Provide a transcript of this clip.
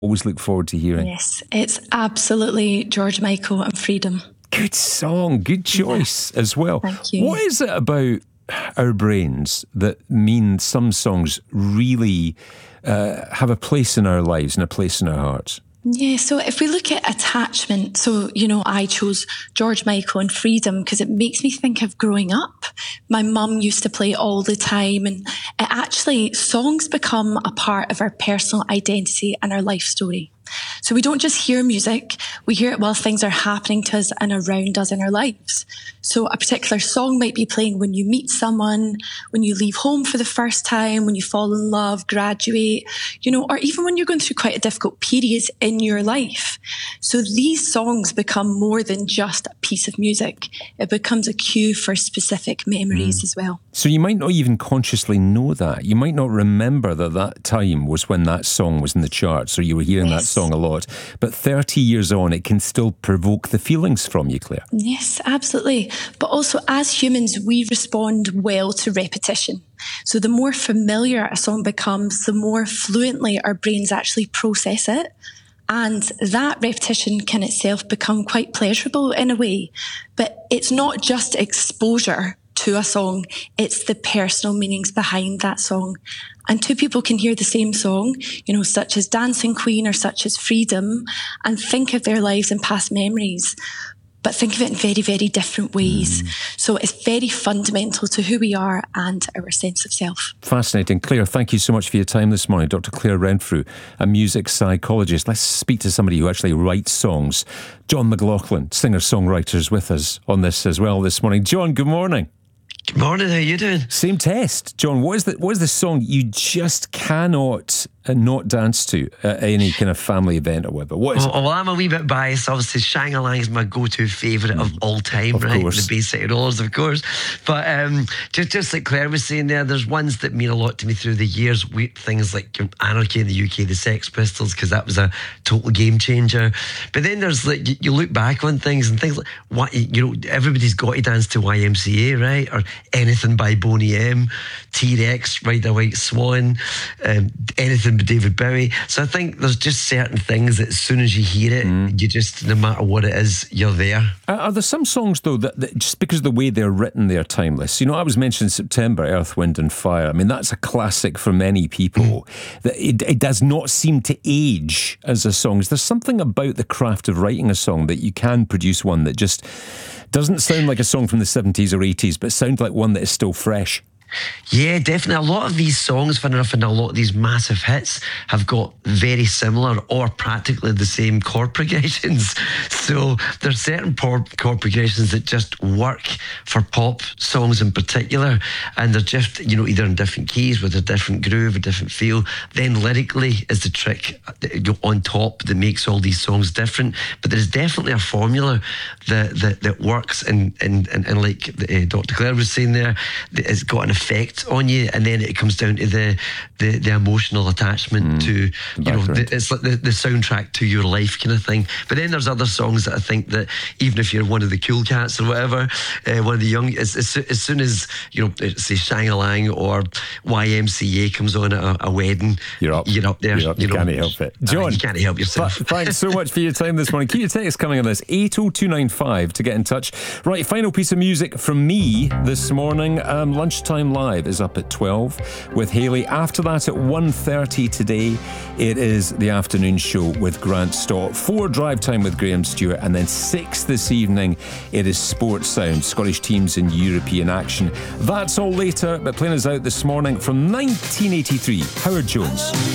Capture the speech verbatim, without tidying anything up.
always look forward to hearing? Yes, it's absolutely George Michael and Freedom. Good song, good choice yeah. as well. Thank you. What is it about our brains that mean some songs really uh, have a place in our lives and a place in our hearts? Yeah, so if we look at attachment, so, you know, I chose George Michael and Freedom because it makes me think of growing up. My mum used to play all the time, and it actually, songs become a part of our personal identity and our life story. So we don't just hear music, we hear it while things are happening to us and around us in our lives. So a particular song might be playing when you meet someone, when you leave home for the first time, when you fall in love, graduate, you know, or even when you're going through quite a difficult period in your life. So these songs become more than just a piece of music. It becomes a cue for specific memories mm. as well. So you might not even consciously know that. You might not remember that that time was when that song was in the charts, or you were hearing yes. that song a lot. But thirty years on, it can still provoke the feelings from you, Claire. Yes, absolutely. But also, as humans, we respond well to repetition. So the more familiar a song becomes, the more fluently our brains actually process it. And that repetition can itself become quite pleasurable in a way. But it's not just exposure to a song, it's the personal meanings behind that song. And two people can hear the same song, you know, such as Dancing Queen or such as Freedom, and think of their lives and past memories, but think of it in very, very different ways. Mm. So it's very fundamental to who we are and our sense of self. Fascinating. Claire, thank you so much for your time this morning. Doctor Claire Renfrew, a music psychologist. Let's speak to somebody who actually writes songs. John McLaughlin, singer-songwriter, is with us on this as well this morning. John, good morning. Good morning, how are you doing? Same test. John, what is the, what is the song you just cannot uh, not dance to at any kind of family event or whatever? What is well, well, I'm a wee bit biased. Obviously, Shang-a-Lang is my go-to favourite of all time, of right? Course. The Bay City Rollers, of course. But um, just, just like Claire was saying there, there's ones that mean a lot to me through the years. We, things like Anarchy in the U K, the Sex Pistols, because that was a total game changer. But then there's like, you, you look back on things and things like, what, you know, everybody's got to dance to Y M C A, right? Or anything by Boney M, T-Rex, Ride a White Swan, um, anything by David Bowie. So I think there's just certain things that as soon as you hear it, mm. you just, no matter what it is, you're there. Uh, are there some songs, though, that, that just because of the way they're written, they're timeless? You know, I was mentioning September, Earth, Wind and Fire. I mean, that's a classic for many people. Mm. That it, it does not seem to age as a song. Is there something about the craft of writing a song that you can produce one that just doesn't sound like a song from the seventies or eighties, but sounds like one that is still fresh? Yeah, definitely. A lot of these songs, funny enough, and a lot of these massive hits have got very similar or practically the same chord progressions. So there's certain chord progressions that just work for pop songs in particular, and they're just, you know, either in different keys with a different groove, a different feel. Then lyrically is the trick on top that makes all these songs different. But there's definitely a formula that that, that works, and, and, and, and like uh, Doctor Claire was saying there, it's got an effect on you, and then it comes down to the the, the emotional attachment mm, to, you know, the, it's like the, the soundtrack to your life kind of thing. But then there's other songs that I think that even if you're one of the cool cats or whatever, uh, one of the young, as, as, as soon as, you know, say Shang-a-Lang or Y M C A comes on at a, a wedding, you're up, you're up there. You're up. You, you know, can't help it. John, uh, you can't help yourself. Th- thanks so much for your time this morning. Keep your text coming on this, eight oh two nine five to get in touch. Right, final piece of music from me this morning. Um, Lunchtime Live is up at twelve with Hayley. After that at one thirty today, it is the afternoon show with Grant Stott. Four Drive Time with Graham Stewart, and then six this evening, it is Sports Sound, Scottish teams in European action. That's all later, but playing us out this morning from nineteen eighty-three, Howard Jones.